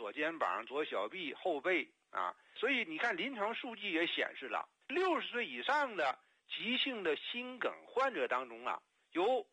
左肩膀、左小臂、后背啊。所以你看临床数据也显示了，60岁以上的急性的心梗患者当中啊，有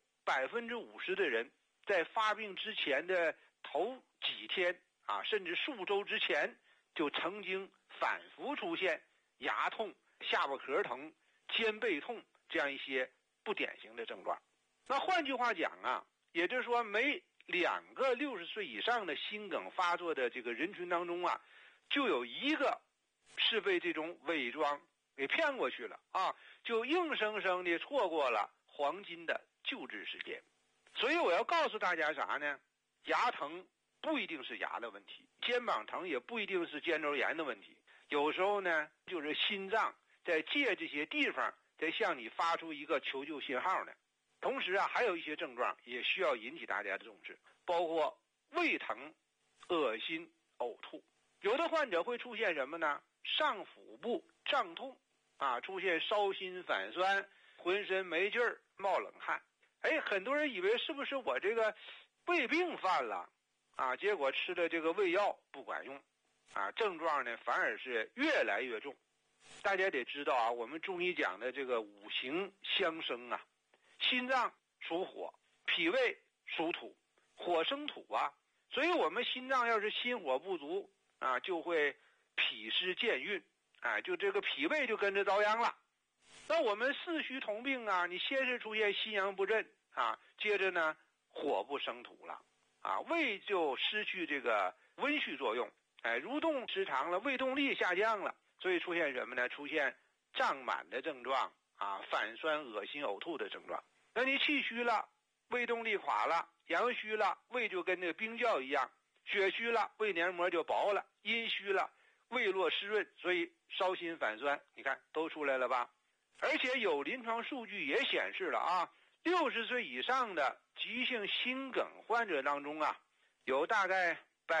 50%的人在发病之前的头几天啊，甚至数周之前就曾经反复出现牙痛、下巴壳疼、肩背痛这样一些不典型的症状。那换句话讲啊，也就是说每2个60岁以上的心梗发作的这个人群当中啊，就有1个是被这种伪装给骗过去了啊，就硬生生的错过了黄金的救治时间。所以我要告诉大家啥呢？牙疼不一定是牙的问题，肩膀疼也不一定是肩周炎的问题，有时候呢就是心脏在借这些地方在向你发出一个求救信号呢。同时啊，还有一些症状也需要引起大家的重视，包括胃疼、恶心、呕吐。有的患者会出现什么呢？上腹部胀痛啊，出现烧心反酸、浑身没劲儿、冒冷汗。很多人以为是不是我这个胃病犯了啊？结果吃的这个胃药不管用啊，症状呢反而是越来越重。大家得知道啊，我们中医讲的这个五行相生啊，心脏属火，脾胃属土，火生土啊，所以我们心脏要是心火不足啊，就会脾湿健运，就这个脾胃就跟着遭殃了。那我们四虚同病啊，你先是出现心阳不振啊，接着呢火不生土了啊，胃就失去这个温煦作用，蠕动失常了，胃动力下降了，所以出现什么呢？出现胀满的症状啊，反酸、恶心、呕吐的症状。那你气虚了，胃动力垮了；阳虚了，胃就跟那个冰窖一样；血虚了，胃黏膜就薄了；阴虚了，胃络湿润，所以烧心反酸，你看都出来了吧？而且有临床数据也显示了啊，60岁以上的急性心梗患者当中啊，有大概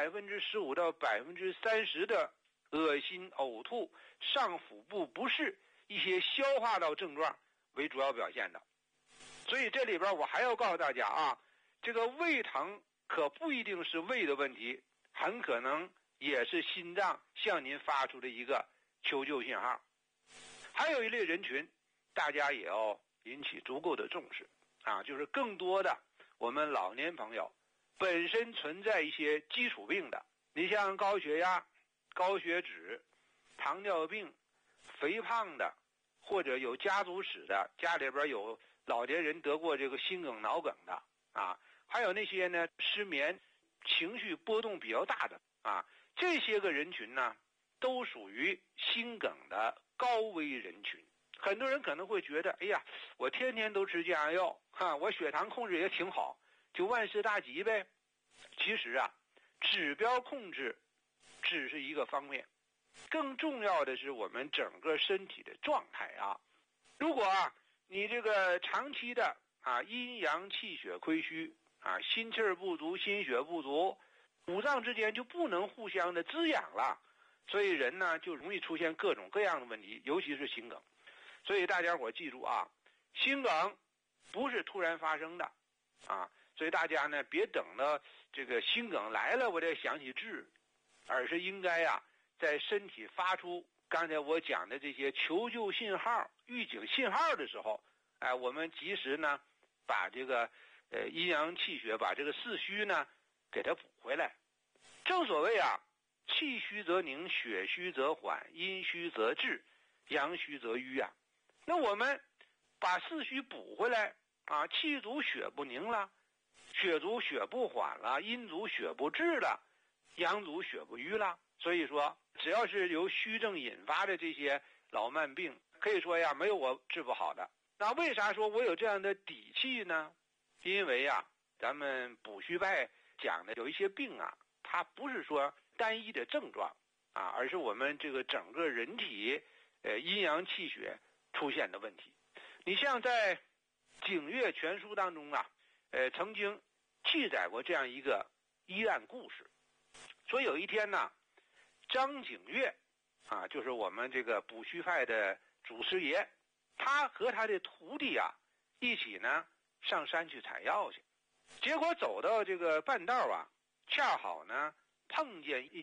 15%到30%的恶心、呕吐、上腹部不适、一些消化道症状为主要表现的。所以这里边我还要告诉大家啊，这个胃疼可不一定是胃的问题，很可能也是心脏向您发出的一个求救信号。还有一类人群，大家也要引起足够的重视啊，就是更多的我们老年朋友本身存在一些基础病的，你像高血压、高血脂、糖尿病、肥胖的，或者有家族史的，家里边有老年人得过这个心梗、脑梗的啊，还有那些呢失眠、情绪波动比较大的啊，这些个人群呢都属于心梗的高危人群。很多人可能会觉得，哎呀，我天天都吃降压药我血糖控制也挺好，就万事大吉呗。其实啊，指标控制只是一个方面，更重要的是我们整个身体的状态啊。如果你这个长期的阴阳气血亏虚心气儿不足、心血不足，五脏之间就不能互相的滋养了，所以人呢就容易出现各种各样的问题，尤其是心梗。所以大家伙记住啊，心梗不是突然发生的所以大家呢别等到这个心梗来了我再想起治，而是应该在身体发出刚才我讲的这些求救信号、预警信号的时候，我们及时呢把这个阴阳气血，把这个四虚呢给它补回来。正所谓气虚则凝，血虚则缓，阴虚则滞，阳虚则瘀那我们把四虚补回来气足血不凝了，血足血不缓了，阴足血不滞了，阳足血不瘀了。所以说只要是由虚症引发的这些老慢病，可以说没有我治不好的。那为啥说我有这样的底气呢？因为咱们补虚派讲的有一些病它不是说单一的症状而是我们这个整个人体阴阳气血出现的问题。你像在景岳全书当中曾经记载过这样一个医案故事，说有一天张景岳就是我们这个补虚派的祖师爷，他和他的徒弟一起呢上山去采药去，结果走到这个半道恰好呢碰见一